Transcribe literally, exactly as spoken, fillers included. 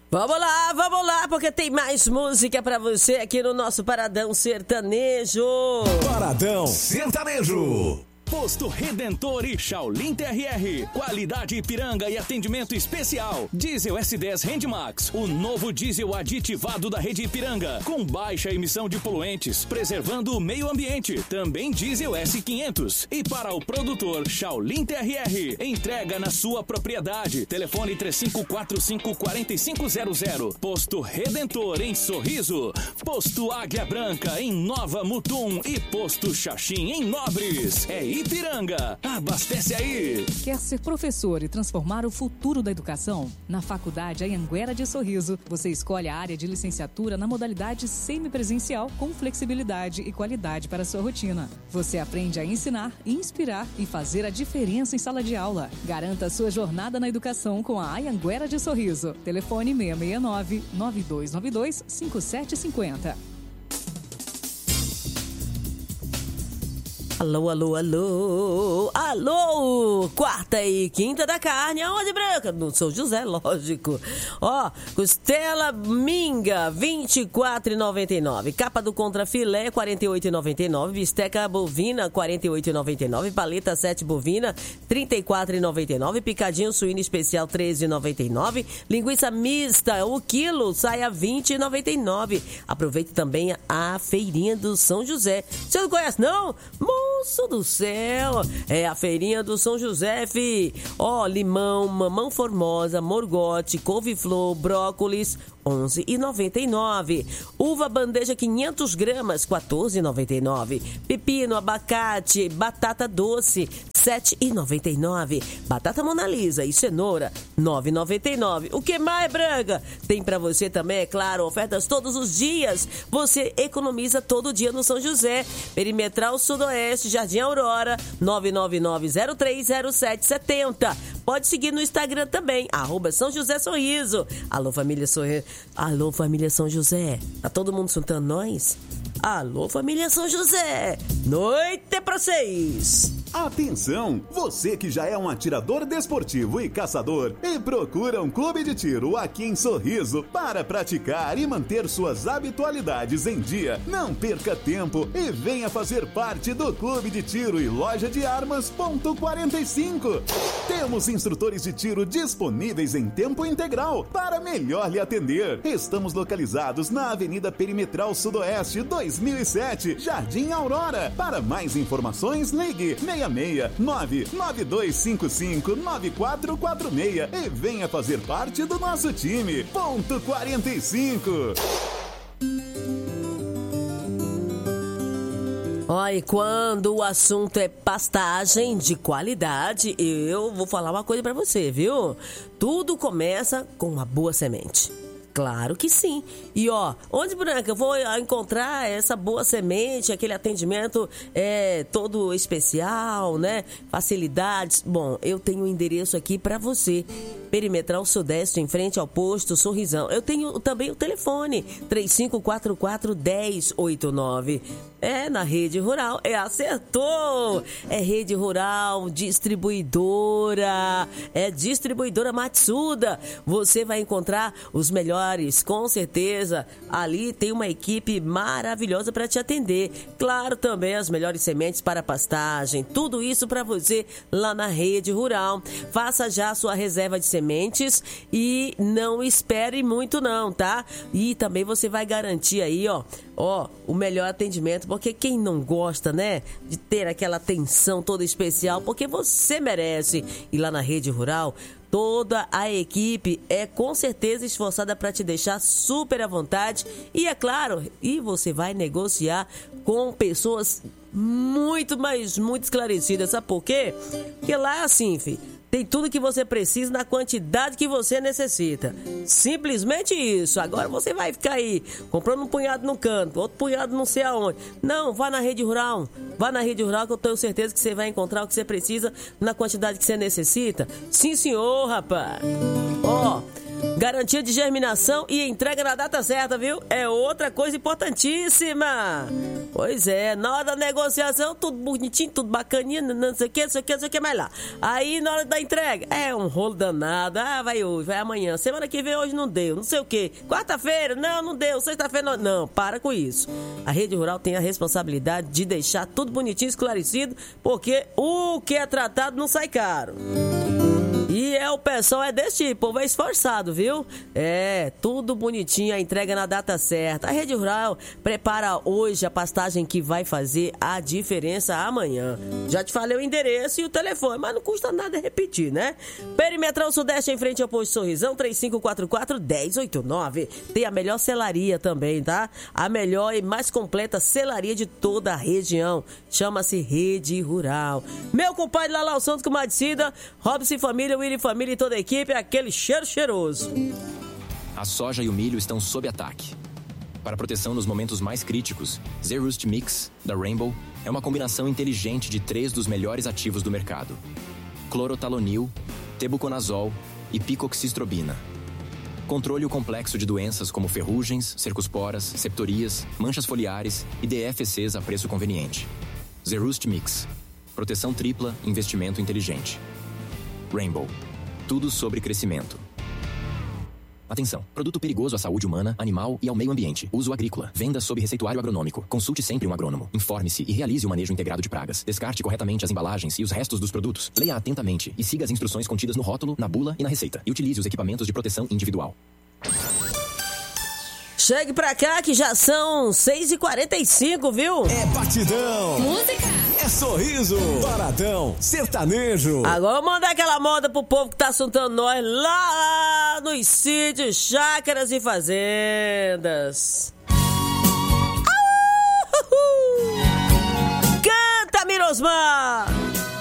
Vamos lá, vamos lá, porque tem mais música pra você aqui no nosso Paradão Sertanejo. Paradão Sertanejo. Posto Redentor e Shaolin T R R. Qualidade Ipiranga e atendimento especial. Diesel S dez Handmax, o novo diesel aditivado da rede Ipiranga, com baixa emissão de poluentes, preservando o meio ambiente. Também diesel S quinhentos. E para o produtor Shaolin T R R, entrega na sua propriedade. Telefone três cinco quatro cinco, quatro cinco zero zero. Posto Redentor em Sorriso. Posto Águia Branca em Nova Mutum e Posto Xaxim em Nobres. É Ipiranga, abastece aí! Quer ser professor e transformar o futuro da educação? Na Faculdade Anhanguera de Sorriso, você escolhe a área de licenciatura na modalidade semipresencial com flexibilidade e qualidade para a sua rotina. Você aprende a ensinar, inspirar e fazer a diferença em sala de aula. Garanta a sua jornada na educação com a Anhanguera de Sorriso. Telefone seis seis nove, nove dois nove dois, cinco sete cinco zero. Alô, alô, alô, alô, quarta e quinta da carne, aonde, Branca? No São José, lógico. Ó, costela minga, vinte e quatro reais e noventa e nove. Capa do contrafilé, quarenta e oito reais e noventa e nove. Bisteca bovina, quarenta e oito reais e noventa e nove. Paleta sete bovina, trinta e quatro reais e noventa e nove. Picadinho suíno especial, treze reais e noventa e nove. Linguiça mista, o quilo, sai a vinte reais e noventa e nove. Aproveite também a feirinha do São José. Você não conhece, não? Moço do céu, é a feirinha do São José, fi. Ó, limão, mamão formosa, morgote, couve-flor, brócolis, onze reais e noventa e nove. Uva bandeja quinhentas gramas, quatorze reais e noventa e nove. Pepino, abacate, batata doce, sete reais e noventa e nove. Batata Mona Lisa e cenoura, nove reais e noventa e nove. O que mais, Braga? Tem pra você também, é claro, ofertas todos os dias. Você economiza todo dia no São José. Perimetral Sudoeste, Jardim Aurora, nove nove nove zero três zero sete sete zero. Pode seguir no Instagram também, arroba São José Sorriso. Alô, família Sorriso. Alô, família São José. Tá todo mundo juntando nós? Alô, família São José. Noite pra vocês. Atenção! Você que já é um atirador desportivo e caçador e procura um clube de tiro aqui em Sorriso para praticar e manter suas habitualidades em dia, não perca tempo e venha fazer parte do Clube de Tiro e Loja de Armas ponto quarenta e cinco. Temos instrutores de tiro disponíveis em tempo integral para melhor lhe atender. Estamos localizados na Avenida Perimetral Sudoeste dois mil e sete, Jardim Aurora. Para mais informações, ligue seis seis nove nove dois cinco cinco nove quatro quatro seis e venha fazer parte do nosso time. Ponto quarenta e cinco. Olha, quando o assunto é pastagem de qualidade, eu vou falar uma coisa pra você, viu? Tudo começa com uma boa semente. Claro que sim. E ó, onde, Branca, eu vou encontrar essa boa semente, aquele atendimento é, todo especial, né? Facilidades. Bom, eu tenho um endereço aqui pra você. Perimetral Sudeste, em frente ao posto Sorrisão. Eu tenho também o telefone, três cinco quatro quatro, um zero oito nove. É, na Rede Rural. É, acertou! É Rede Rural, distribuidora. É distribuidora Matsuda. Você vai encontrar os melhores, com certeza. Ali tem uma equipe maravilhosa para te atender. Claro, também as melhores sementes para pastagem. Tudo isso para você lá na Rede Rural. Faça já a sua reserva de sementes e não espere muito não, tá? E também você vai garantir aí, ó, ó, o melhor atendimento, porque quem não gosta, né, de ter aquela atenção toda especial, porque você merece. E lá na Rede Rural, toda a equipe é com certeza esforçada para te deixar super à vontade. E é claro, e você vai negociar com pessoas muito, mas muito esclarecidas. Sabe por quê? Porque lá é assim, filho. Tem tudo que você precisa na quantidade que você necessita. Simplesmente isso. Agora você vai ficar aí comprando um punhado no canto, outro punhado não sei aonde. Não, vá na Rede Rural. Vá na Rede Rural que eu tenho certeza que você vai encontrar o que você precisa na quantidade que você necessita. Sim, senhor, rapaz. Ó, Garantia de germinação e entrega na data certa, viu? É outra coisa importantíssima. Pois é, na hora da negociação, tudo bonitinho, tudo bacaninha, não sei o que, não sei o que, não sei o que mais lá. Aí, na hora da entrega, é um rolo danado. Ah, vai hoje, vai amanhã. Semana que vem, hoje não deu, não sei o que. Quarta-feira, não, não deu. Sexta-feira, não. Não, para com isso. A Rede Rural tem a responsabilidade de deixar tudo bonitinho, esclarecido, porque o que é tratado não sai caro. E é, o pessoal é desse tipo, o povo é esforçado, viu? É, tudo bonitinho, a entrega na data certa. A Rede Rural prepara hoje a pastagem que vai fazer a diferença amanhã. Já te falei o endereço e o telefone, mas não custa nada repetir, né? Perimetral Sudeste, em frente ao posto Sorrisão, três cinco quatro quatro, um zero oito nove. Tem a melhor selaria também, tá? A melhor e mais completa selaria de toda a região. Chama-se Rede Rural. Meu compadre Lalau Santos com Madicida, Robson e Família, Willy Família e toda a equipe, é aquele cheiro cheiroso. A soja e o milho estão sob ataque. Para proteção nos momentos mais críticos, Zerust Mix, da Rainbow, é uma combinação inteligente de três dos melhores ativos do mercado: clorotalonil, tebuconazol e picoxistrobina. Controle o complexo de doenças como ferrugens, cercosporas, septorias, manchas foliares e D F Cs a preço conveniente. Zerust Mix. Proteção tripla, investimento inteligente. Rainbow. Tudo sobre crescimento. Atenção. Produto perigoso à saúde humana, animal e ao meio ambiente. Uso agrícola. Venda sob receituário agronômico. Consulte sempre um agrônomo. Informe-se e realize o manejo integrado de pragas. Descarte corretamente as embalagens e os restos dos produtos. Leia atentamente e siga as instruções contidas no rótulo, na bula e na receita. E utilize os equipamentos de proteção individual. Chegue pra cá que já são seis e quarenta e cinco, viu? É batidão. Música. É sorriso. Paradão. Sertanejo. Agora eu vou mandar aquela moda pro povo que tá assuntando nós lá nos sítios, chácaras e fazendas. Canta, Mirosmar!